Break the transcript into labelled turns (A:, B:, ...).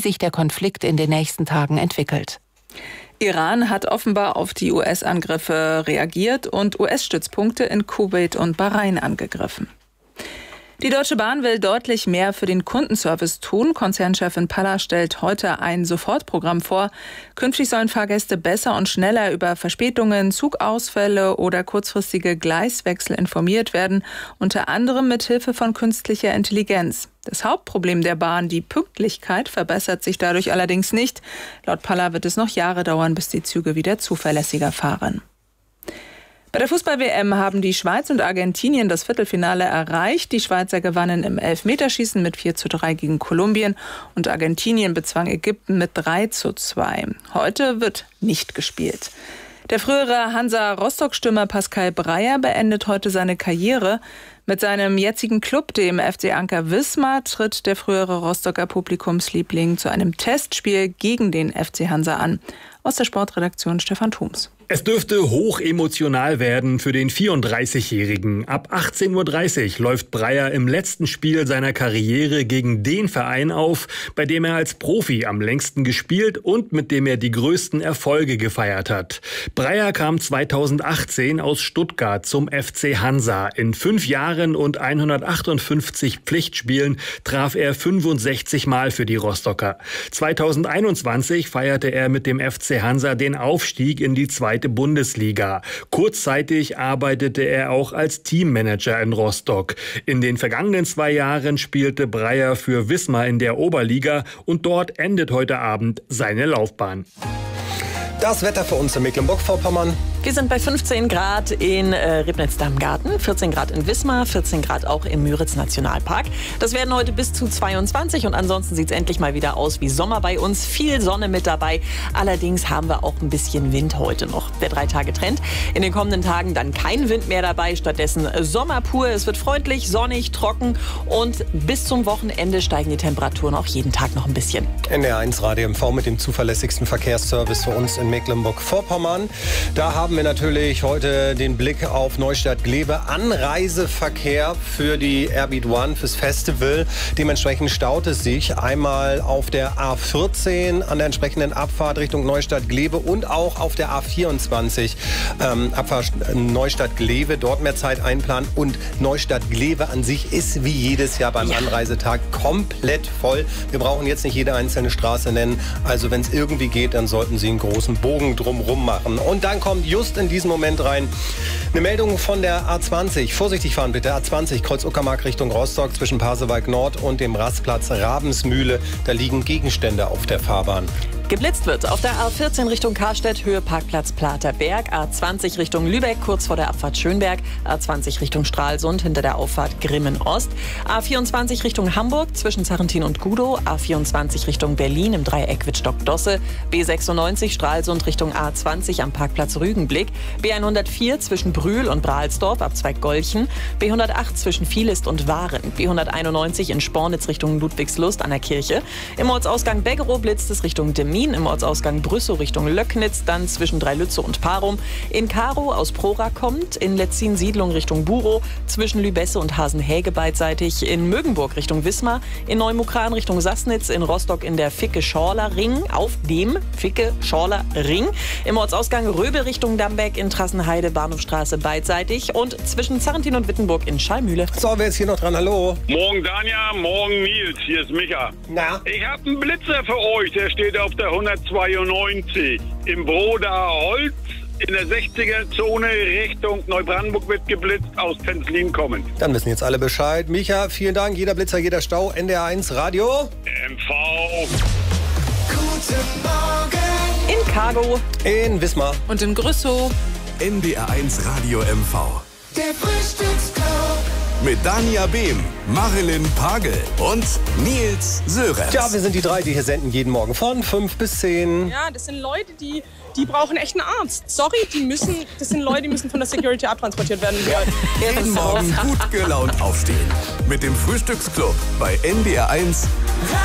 A: sich der Konflikt in den nächsten Tagen entwickelt.
B: Iran hat offenbar auf die US-Angriffe reagiert und US-Stützpunkte in Kuwait und Bahrain angegriffen. Die Deutsche Bahn will deutlich mehr für den Kundenservice tun. Konzernchefin Palla stellt heute ein Sofortprogramm vor. Künftig sollen Fahrgäste besser und schneller über Verspätungen, Zugausfälle oder kurzfristige Gleiswechsel informiert werden, unter anderem mit Hilfe von künstlicher Intelligenz. Das Hauptproblem der Bahn, die Pünktlichkeit, verbessert sich dadurch allerdings nicht. Laut Palla wird es noch Jahre dauern, bis die Züge wieder zuverlässiger fahren. Bei der Fußball-WM haben die Schweiz und Argentinien das Viertelfinale erreicht. Die Schweizer gewannen im Elfmeterschießen mit 4:3 gegen Kolumbien und Argentinien bezwang Ägypten mit 3:2. Heute wird nicht gespielt. Der frühere Hansa-Rostock-Stürmer Pascal Breyer beendet heute seine Karriere. Mit seinem jetzigen Club, dem FC Anker Wismar, tritt der frühere Rostocker Publikumsliebling zu einem Testspiel gegen den FC Hansa an. Aus der Sportredaktion Stefan Thums.
C: Es dürfte hoch emotional werden für den 34-Jährigen. Ab 18:30 Uhr läuft Breyer im letzten Spiel seiner Karriere gegen den Verein auf, bei dem er als Profi am längsten gespielt und mit dem er die größten Erfolge gefeiert hat. Breyer kam 2018 aus Stuttgart zum FC Hansa. In 5 Jahren und 158 Pflichtspielen traf er 65 Mal für die Rostocker. 2021 feierte er mit dem FC Hansa den Aufstieg in die 2. Bundesliga. Kurzzeitig arbeitete er auch als Teammanager in Rostock. In den vergangenen 2 Jahren spielte Breyer für Wismar in der Oberliga und dort endet heute Abend seine Laufbahn.
D: Das Wetter für uns in Mecklenburg-Vorpommern.
E: Wir sind bei 15 Grad in Ribnitz-Damgarten, 14 Grad in Wismar, 14 Grad auch im Müritz-Nationalpark. Das werden heute bis zu 22 und ansonsten sieht es endlich mal wieder aus wie Sommer bei uns. Viel Sonne mit dabei. Allerdings haben wir auch ein bisschen Wind heute noch. Der 3-Tage-Trend. In den kommenden Tagen dann kein Wind mehr dabei. Stattdessen Sommer pur. Es wird freundlich, sonnig, trocken und bis zum Wochenende steigen die Temperaturen auch jeden Tag noch ein bisschen.
D: NDR1 Radio MV mit dem zuverlässigsten Verkehrsservice für uns in Mecklenburg-Vorpommern. Da haben wir natürlich heute den Blick auf Neustadt-Glewe. Anreiseverkehr für die Airbeat One, fürs Festival. Dementsprechend staut es sich einmal auf der A14 an der entsprechenden Abfahrt Richtung Neustadt-Glewe und auch auf der A24 Abfahrt Neustadt-Glewe. Dort mehr Zeit einplanen. Und Neustadt-Glewe an sich ist wie jedes Jahr beim Anreisetag komplett voll. Wir brauchen jetzt nicht jede einzelne Straße nennen. Also wenn es irgendwie geht, dann sollten Sie einen großen Bogen drumherum machen. Und dann kommt just in diesem Moment rein eine Meldung von der A20. Vorsichtig fahren bitte. A20 Kreuz Uckermark Richtung Rostock zwischen Pasewalk Nord und dem Rastplatz Ravensmühle. Da liegen Gegenstände auf der Fahrbahn.
E: Geblitzt wird auf der A14 Richtung Karstedt, Höhe Parkplatz Platerberg, A20 Richtung Lübeck, kurz vor der Abfahrt Schönberg, A20 Richtung Stralsund, hinter der Auffahrt Grimmen Ost, A24 Richtung Hamburg, zwischen Sarrentin und Gudow, A24 Richtung Berlin im Dreieck Wittstock-Dosse, B96 Stralsund Richtung A20 am Parkplatz Rügenblick, B104 zwischen Brühl und Brahlsdorf, Abzweig Golchen, B108 zwischen Vielist und Waren, B191 in Spornitz Richtung Ludwigslust an der Kirche, im Ortsausgang Beggerow blitzt es Richtung Demmin, im Ortsausgang Brüssow Richtung Löcknitz, dann zwischen Dreilütze und Parum. In Karow aus Prora kommt, in Letzin-Siedlung Richtung Burow, zwischen Lübesse und Hasenhäge beidseitig, in Mögenburg Richtung Wismar, in Neumukran Richtung Sassnitz, in Rostock in der Ficke-Schorler-Ring, auf dem Ficke-Schorler-Ring, im Ortsausgang Röbe Richtung Dambeck, in Trassenheide Bahnhofstraße beidseitig und zwischen Zarrentin und Wittenburg in Schallmühle.
D: So, wer ist hier noch dran? Hallo.
F: Morgen Danja, morgen Nils, hier ist Micha.
D: Na?
F: Ich habe einen Blitzer für euch, der steht auf der 192 im Broda Holz in der 60er-Zone Richtung Neubrandenburg wird geblitzt, aus Penzlin kommend.
D: Dann wissen jetzt alle Bescheid. Micha, vielen Dank. Jeder Blitzer, jeder Stau. NDR1 Radio.
F: MV.
G: Guten Morgen.
E: In Cargo.
D: In Wismar.
B: Und in Grüssow.
G: NDR1 Radio MV. Der Frühstücksclub. Mit Dania Behm, Marilyn Pagel und Nils Sörensen.
D: Ja, wir sind die 3, die hier senden jeden Morgen von 5 bis 10.
H: Ja, das sind Leute, die brauchen echt einen Arzt. Sorry, das sind Leute, die müssen von der Security abtransportiert werden.
G: Jeden Morgen gut gelaunt aufstehen. Mit dem Frühstücksclub bei NDR1